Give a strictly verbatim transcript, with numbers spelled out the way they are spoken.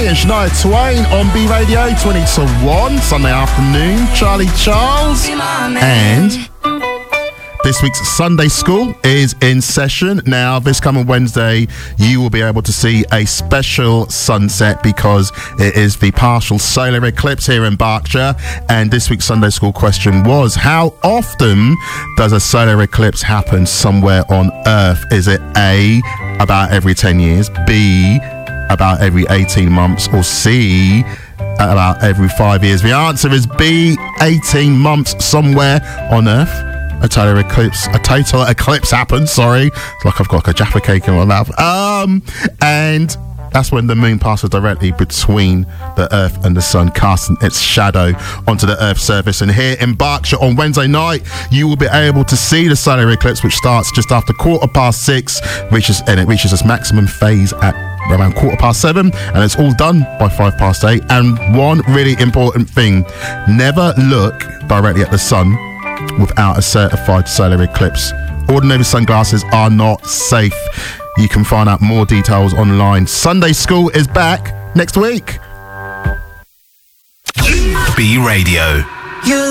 and Shania Twain on B Radio, twenty to one, Sunday afternoon. Charlie Charles. And this week's Sunday School is in session. Now, this coming Wednesday, you will be able to see a special sunset because it is the partial solar eclipse here in Berkshire. And this week's Sunday School question was, how often does a solar eclipse happen somewhere on Earth? Is it A, about every ten years, B, about every eighteen months, or C, about every five years? The answer is B, eighteen months somewhere on Earth. A total eclipse, a total eclipse happens, sorry. It's like I've got like a Jaffa cake in my mouth. Um, and that's when the moon passes directly between the Earth and the sun, casting its shadow onto the Earth's surface. And here in Berkshire on Wednesday night, you will be able to see the solar eclipse, which starts just after quarter past six, reaches, and it reaches its maximum phase at around quarter past seven, and it's all done by five past eight. And one really important thing, never look directly at the sun without a certified solar eclipse. Ordinary sunglasses are not safe. You can find out more details online. Sunday School is back next week. B Radio.